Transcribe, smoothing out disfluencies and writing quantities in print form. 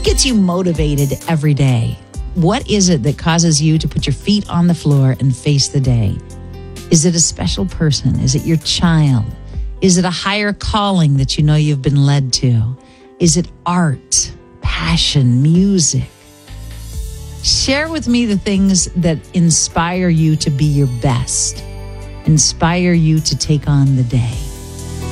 gets you motivated every day? What is it that causes you to put your feet on the floor and face the day? Is it a special person? Is it your child? Is it a higher calling that you know you've been led to? Is it art, passion, music? Share with me the things that inspire you to be your best, inspire you to take on the day.